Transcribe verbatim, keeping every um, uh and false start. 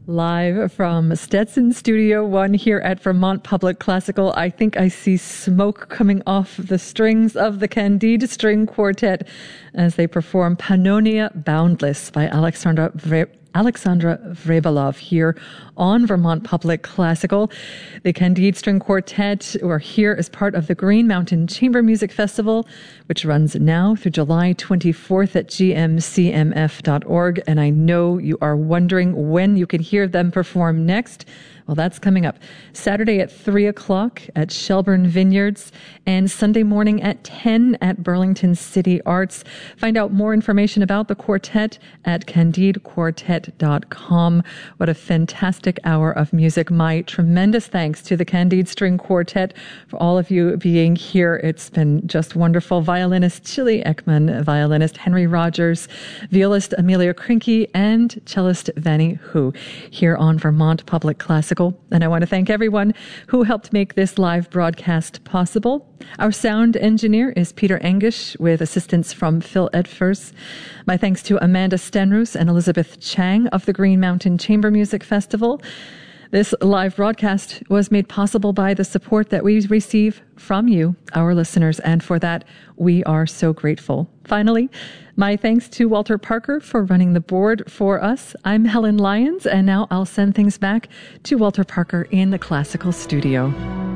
Live from Stetson Studio One here at Vermont Public Classical. I think I see smoke coming off the strings of the Candide String Quartet as they perform Pannonia Boundless by Alexandra Vre- Alexandra Vrebalov here on Vermont Public Classical. The Candide String Quartet are here as part of the Green Mountain Chamber Music Festival, which runs now through July twenty-fourth at g m c m f dot org. And I know you are wondering when you can hear them perform next. Well, that's coming up Saturday at three o'clock at Shelburne Vineyards and Sunday morning at ten at Burlington City Arts. Find out more information about the quartet at candide quartet dot com. What a fantastic hour of music. My tremendous thanks to the Candide String Quartet for all of you being here. It's been just wonderful. Violinist Chili Ekman, violinist Henry Rogers, violist Amelia Krinke, and cellist Vanny Hu here on Vermont Public Classical. And I want to thank everyone who helped make this live broadcast possible. Our sound engineer is Peter Engish with assistance from Phil Edfers. My thanks to Amanda Stenroos and Elizabeth Chang of the Green Mountain Chamber Music Festival. This live broadcast was made possible by the support that we receive from you, our listeners, and for that, we are so grateful. Finally, my thanks to Walter Parker for running the board for us. I'm Helen Lyons, and now I'll send things back to Walter Parker in the classical studio.